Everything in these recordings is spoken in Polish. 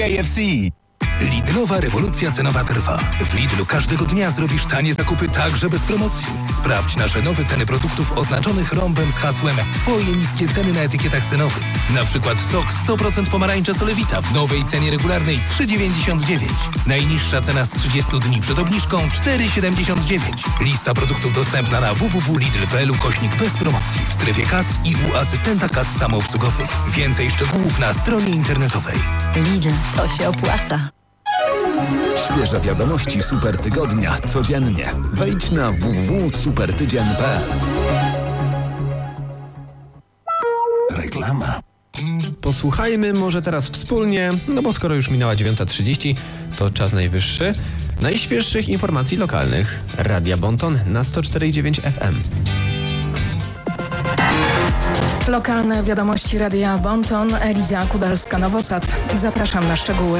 KFC. Lidlowa rewolucja cenowa trwa. W Lidlu każdego dnia zrobisz tanie zakupy także bez promocji. Sprawdź nasze nowe ceny produktów oznaczonych rąbem z hasłem Twoje niskie ceny na etykietach cenowych. Na przykład sok 100% pomarańcze Solewita w nowej cenie regularnej 3,99. Najniższa cena z 30 dni przed obniżką 4,79. Lista produktów dostępna na www.lidl.pl/. bez promocji w strefie kas i u asystenta kas samoobsługowych. Więcej szczegółów na stronie internetowej. Lidl, to się opłaca. Świeże wiadomości Super Tygodnia codziennie. Wejdź na www.supertydzień.pl. Reklama. Posłuchajmy może teraz wspólnie, no bo skoro już minęła 9:30, to czas najwyższy, najświeższych informacji lokalnych. Radia Bonton na 104,9 FM. Lokalne wiadomości Radia Bonton, Eliza Kudalska-Nowosad. Zapraszam na szczegóły.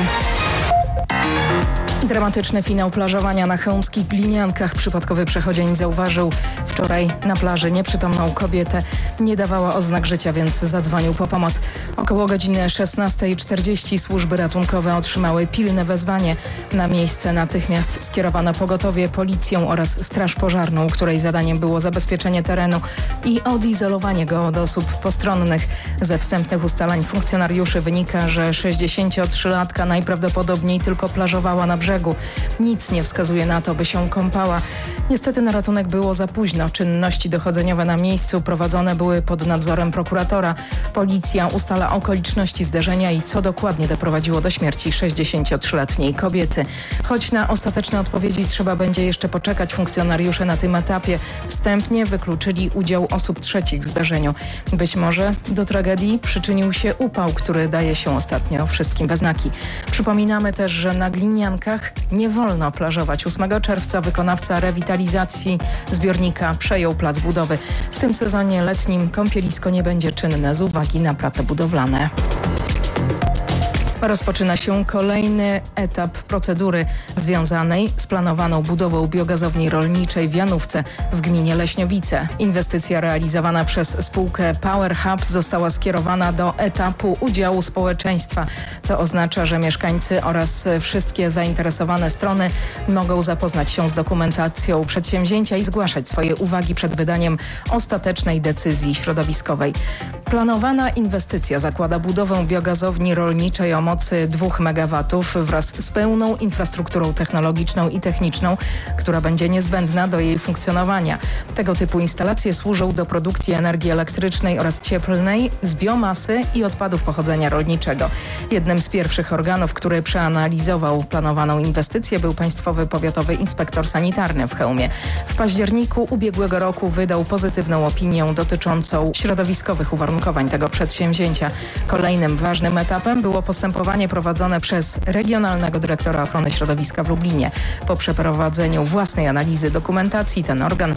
Dramatyczny finał plażowania na chełmskich Gliniankach. Przypadkowy przechodzień zauważył wczoraj na plaży nieprzytomną kobietę. Nie dawała oznak życia, więc zadzwonił po pomoc. Około godziny 16:40 służby ratunkowe otrzymały pilne wezwanie. Na miejsce natychmiast skierowano pogotowie, policję oraz straż pożarną, której zadaniem było zabezpieczenie terenu i odizolowanie go od osób postronnych. Ze wstępnych ustaleń funkcjonariuszy wynika, że 63-latka najprawdopodobniej tylko plażowała na brzegu. Nic nie wskazuje na to, by się kąpała. Niestety na ratunek było za późno. Czynności dochodzeniowe na miejscu prowadzone były pod nadzorem prokuratora. Policja ustala okoliczności zdarzenia i co dokładnie doprowadziło do śmierci 63-letniej kobiety. Choć na ostateczne odpowiedzi trzeba będzie jeszcze poczekać, funkcjonariusze na tym etapie wstępnie wykluczyli udział osób trzecich w zdarzeniu. Być może do tragedii przyczynił się upał, który daje się ostatnio wszystkim we znaki. Przypominamy też, że na Gliniankach nie wolno plażować. 8 czerwca wykonawca rewitalizacji zbiornika przejął plac budowy. W tym sezonie letnim kąpielisko nie będzie czynne z uwagi na prace budowlane. Rozpoczyna się kolejny etap procedury związanej z planowaną budową biogazowni rolniczej w Janówce w gminie Leśniowice. Inwestycja realizowana przez spółkę Power Hub została skierowana do etapu udziału społeczeństwa, co oznacza, że mieszkańcy oraz wszystkie zainteresowane strony mogą zapoznać się z dokumentacją przedsięwzięcia i zgłaszać swoje uwagi przed wydaniem ostatecznej decyzji środowiskowej. Planowana inwestycja zakłada budowę biogazowni rolniczej o mocy 2 MW wraz z pełną infrastrukturą technologiczną i techniczną, która będzie niezbędna do jej funkcjonowania. Tego typu instalacje służą do produkcji energii elektrycznej oraz cieplnej z biomasy i odpadów pochodzenia rolniczego. Jednym z pierwszych organów, który przeanalizował planowaną inwestycję, był Państwowy Powiatowy Inspektor Sanitarny w Chełmie. W październiku ubiegłego roku wydał pozytywną opinię dotyczącą środowiskowych uwarunkowań tego przedsięwzięcia. Kolejnym ważnym etapem było postępowanie prowadzone przez Regionalnego Dyrektora Ochrony Środowiska w Lublinie. Po przeprowadzeniu własnej analizy dokumentacji ten organ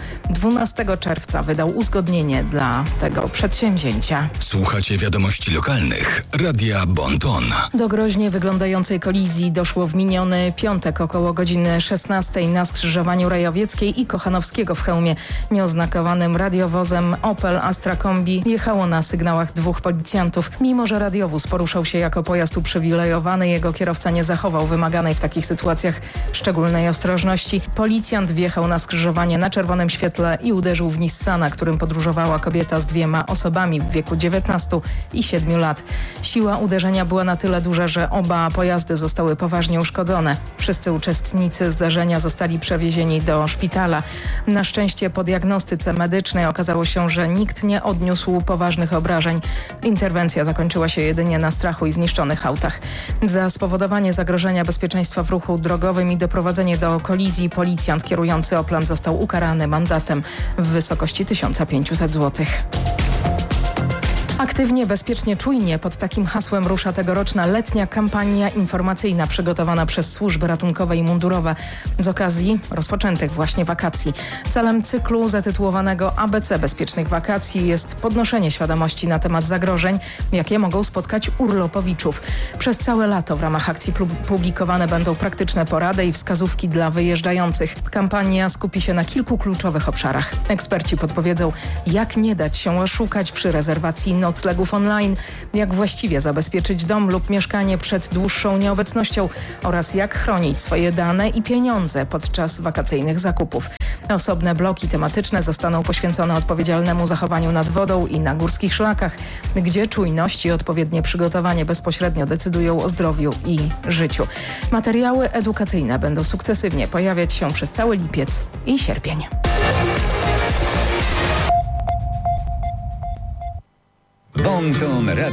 12 czerwca wydał uzgodnienie dla tego przedsięwzięcia. Słuchacie wiadomości lokalnych. Radia Bonton. Do groźnie wyglądającej kolizji doszło w miniony piątek około godziny 16 na skrzyżowaniu Rejowieckiej i Kochanowskiego w Chełmie. Nieoznakowanym radiowozem Opel Astra Kombi jechało na sygnałach 2 policjantów. Mimo że radiowóz poruszał się jako pojazd uprzywilejowany, jego kierowca nie zachował wymaganej w takich sytuacjach szczególnej ostrożności. Policjant wjechał na skrzyżowanie na czerwonym świetle i uderzył w Nissana, którym podróżowała kobieta z 2 osobami w wieku 19 i 7 lat. Siła uderzenia była na tyle duża, że oba pojazdy zostały poważnie uszkodzone. Wszyscy uczestnicy zdarzenia zostali przewiezieni do szpitala. Na szczęście po diagnostyce medycznej okazało się, że nikt nie odniósł poważnych obrażeń. Interwencja zakończyła się jedynie na strachu i zniszczonych autach. Za spowodowanie zagrożenia bezpieczeństwa w ruchu drogowym i doprowadzenie do kolizji policjant kierujący Oplem został ukarany mandatem w wysokości 1500 zł. Aktywnie, bezpiecznie, czujnie. Pod takim hasłem rusza tegoroczna letnia kampania informacyjna przygotowana przez służby ratunkowe i mundurowe z okazji rozpoczętych właśnie wakacji. Celem cyklu zatytułowanego ABC Bezpiecznych Wakacji jest podnoszenie świadomości na temat zagrożeń, jakie mogą spotkać urlopowiczów. Przez całe lato w ramach akcji publikowane będą praktyczne porady i wskazówki dla wyjeżdżających. Kampania skupi się na kilku kluczowych obszarach. Eksperci podpowiedzą, jak nie dać się oszukać przy rezerwacji noclegów online, jak właściwie zabezpieczyć dom lub mieszkanie przed dłuższą nieobecnością oraz jak chronić swoje dane i pieniądze podczas wakacyjnych zakupów. Osobne bloki tematyczne zostaną poświęcone odpowiedzialnemu zachowaniu nad wodą i na górskich szlakach, gdzie czujność i odpowiednie przygotowanie bezpośrednio decydują o zdrowiu i życiu. Materiały edukacyjne będą sukcesywnie pojawiać się przez cały lipiec i sierpień. Bon ton Radio.